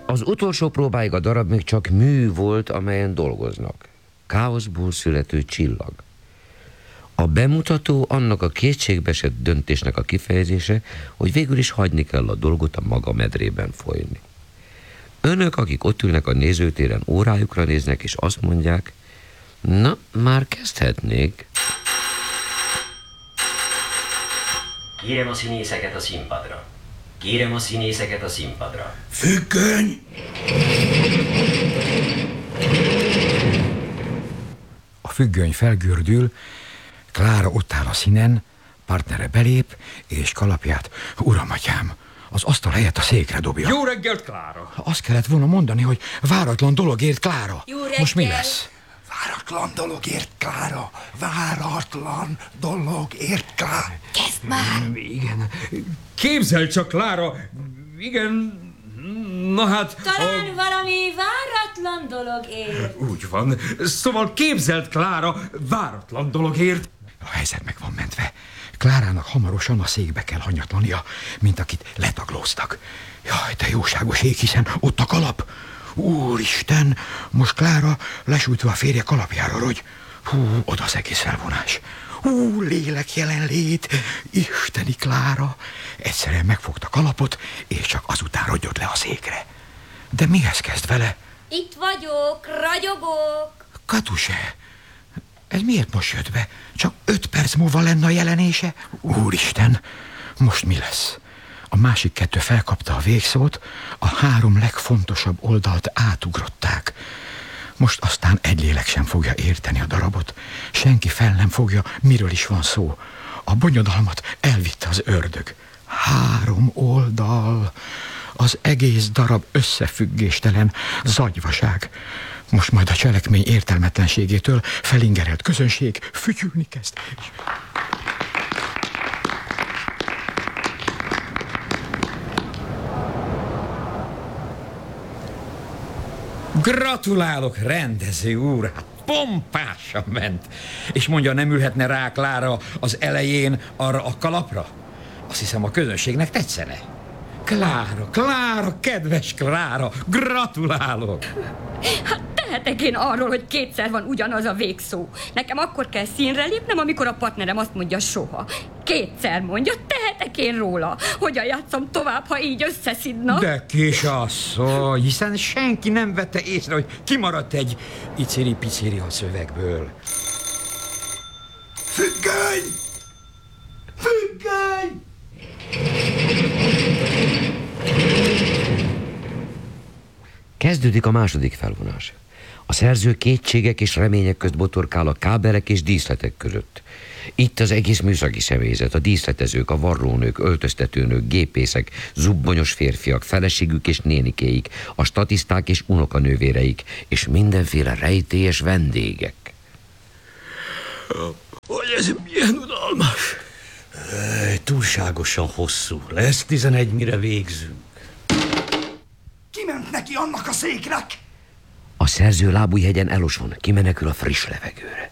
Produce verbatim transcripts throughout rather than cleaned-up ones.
Az utolsó próbáig a darab még csak mű volt, amelyen dolgoznak. Káoszból születő csillag. A bemutató annak a kétségbeesett döntésnek a kifejezése, hogy végül is hagyni kell a dolgot a maga medrében folyni. Önök, akik ott ülnek a nézőtéren, órájukra néznek, és azt mondják, na, már kezdhetnék. Kérem a színészeket a színpadra. Kérem a színészeket a színpadra. Függöny! A függöny felgördül, Klára ott áll a színen, partnere belép, és kalapját, uram, atyám, az asztal helyett a székre dobja. Jó reggelt, Klára! Azt kellett volna mondani, hogy váratlan dologért, Klára. Jó reggelt. Most mi lesz? Váratlan dologért, Klára! Váratlan dologért, Klára! Kezd már! Igen. Képzeld csak, Klára! Igen, na hát... Talán a... valami váratlan dolog ér. Úgy van. Szóval képzeld, Klára, váratlan dologért. A helyzet meg van mentve. Klárának hamarosan a székbe kell hanyatlania, mint akit letaglóztak. Jaj, te jóságos ég, hiszen ott a kalap. Úristen, most Klára lesújtva a férje kalapjára rogy. Hú, oda az egész felvonás. Hú, lélek jelenlét. Isteni Klára. Egyszerűen megfogta kalapot, és csak azután rogyott le a székre. De mihez kezd vele? Itt vagyok, ragyogok. Katuse, ez miért most jött be? Csak öt perc múlva lenne a jelenése? Úristen, most mi lesz? A másik kettő felkapta a végszót, a három legfontosabb oldalt átugrották. Most aztán egy lélek sem fogja érteni a darabot. Senki fel nem fogja, miről is van szó. A bonyodalmat elvitte az ördög. Három oldal. Az egész darab összefüggéstelen zagyvaság. Most majd a cselekmény értelmetlenségétől felingerelt közönség fütyülni kezd. Gratulálok, rendező úr! Hát pompásan ment. És mondja, nem ülhetne rá Klára az elején arra a kalapra? Azt hiszem, a közönségnek tetszene. Klára, Klára, kedves Klára, gratulálok! Hát tehetek én arról, hogy kétszer van ugyanaz a végszó. Nekem akkor kell színre lépnem, amikor a partnerem azt mondja soha. Kétszer mondja, tehetek én róla. Hogyan játszom tovább, ha így összeszidnak? De kisasszony, hiszen senki nem vette észre, hogy kimaradt egy iciri-piciri a szövegből. Függöny! Függöny! Kezdődik a második felvonás. A szerző kétségek és remények közt botorkál a kábelek és díszletek között. Itt az egész műszaki személyzet, a díszletezők, a varrónők, öltöztetőnők, gépészek, zubbonyos férfiak, feleségük és nénikéik, a statiszták és unokanővéreik, és mindenféle rejtélyes vendégek. Hogy ez milyen unalmas! Túlságosan hosszú. Lesz tizenegy, mire végzünk. Kiment neki annak a széknek? A szerző lábújhegyen eloson, kimenekül a friss levegőre.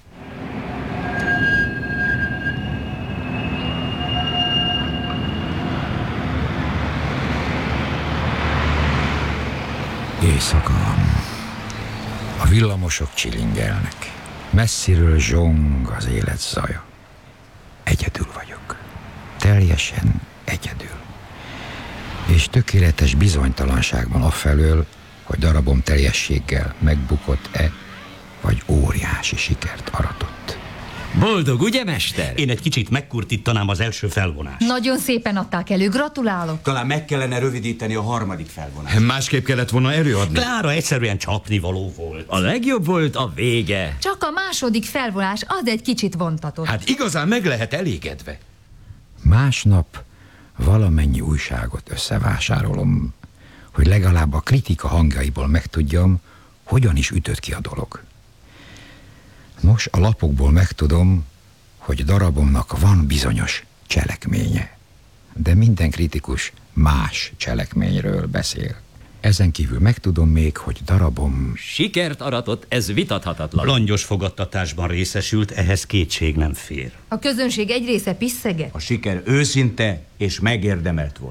Éjszaka van. A villamosok csilingelnek. Messziről zsong az élet zaja. Egyedül vagyok. Teljesen egyedül. És tökéletes bizonytalanságban afelől, hogy darabom teljességgel megbukott-e, vagy óriási sikert aratott. Boldog, ugye, mester? Én egy kicsit megkurtítanám az első felvonást. Nagyon szépen adták elő, gratulálok. Talán meg kellene rövidíteni a harmadik felvonást. Másképp kellett volna előadni. Klára egyszerűen csapnivaló volt. A legjobb volt a vége. Csak a második felvonás az egy kicsit vontatott. Hát igazán meg lehet elégedve. Másnap valamennyi újságot összevásárolom, hogy legalább a kritika hangjaiból megtudjam, hogyan is ütött ki a dolog. Nos, a lapokból megtudom, hogy darabomnak van bizonyos cselekménye, de minden kritikus más cselekményről beszél. Ezen kívül megtudom még, hogy darabom... Sikert aratott, ez vitathatatlan. Langyos fogadtatásban részesült, ehhez kétség nem fér. A közönség egy része piszeget. A siker őszinte és megérdemelt volt.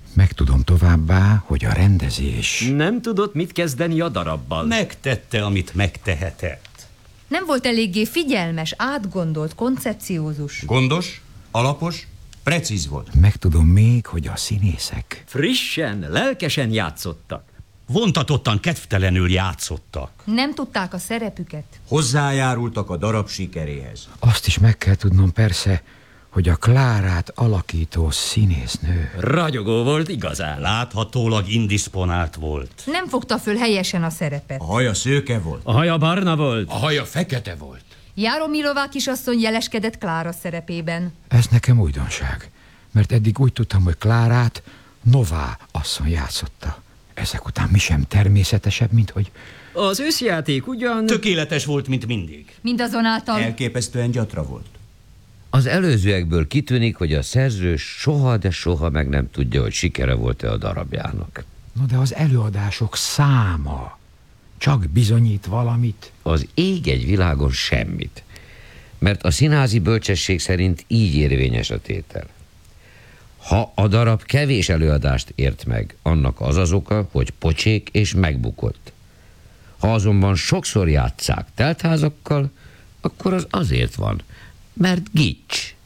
Megtudom továbbá, hogy a rendezés... Nem tudott mit kezdeni a darabbal. Megtette, amit megtehetett. Nem volt eléggé figyelmes, átgondolt, koncepciózus. Gondos, alapos, precíz volt. Megtudom még, hogy a színészek... Frissen, lelkesen játszottak. Vontatottan, kedvtelenül játszottak. Nem tudták a szerepüket. Hozzájárultak a darab sikeréhez. Azt is meg kell tudnom persze, hogy a Klárát alakító színésznő... Ragyogó volt igazán. Láthatólag indisponált volt. Nem fogta föl helyesen a szerepet. A haja szőke volt. A haja barna volt. A haja fekete volt. Járomilová kisasszony jeleskedett Klára szerepében. Ez nekem újdonság, mert eddig úgy tudtam, hogy Klárát Nová asszony játszotta. Ezek után mi sem természetesebb, mint hogy... Az őszjáték ugyan... Tökéletes volt, mint mindig. Mindazonáltal... Elképesztően gyatra volt. Az előzőekből kitűnik, hogy a szerző soha, de soha meg nem tudja, hogy sikere volt-e a darabjának. No, de az előadások száma csak bizonyít valamit. Az ég egy világon semmit, mert a színházi bölcsesség szerint így érvényes a tétel. Ha a darab kevés előadást ért meg, annak az az oka, hogy pocsék és megbukott. Ha azonban sokszor játsszák teltházakkal, akkor az azért van, mert gics.